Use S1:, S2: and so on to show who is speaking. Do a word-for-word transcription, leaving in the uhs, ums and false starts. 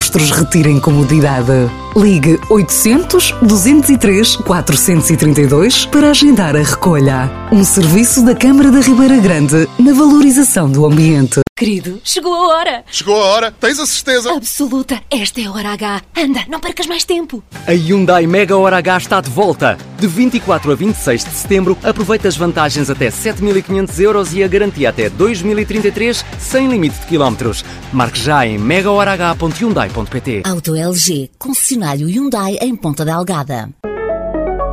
S1: rastros retirem comodidade. Ligue oitocentos, duzentos e três, quatrocentos e trinta e dois para agendar a recolha. Um serviço da Câmara da Ribeira Grande na valorização do ambiente.
S2: Querido, chegou a hora.
S3: Chegou a hora? Tens a certeza?
S2: Absoluta. Esta é a hora H. Anda, não percas mais tempo.
S4: A Hyundai Mega Hora H está de volta. De vinte e quatro a vinte e seis de setembro, aproveita as vantagens até sete mil e quinhentos euros e a garantia até dois mil e trinta e três, sem limite de quilómetros. Marque já em mega hora h ponto hyundai ponto pt.
S5: Auto L G, concessionário Hyundai em Ponta Delgada.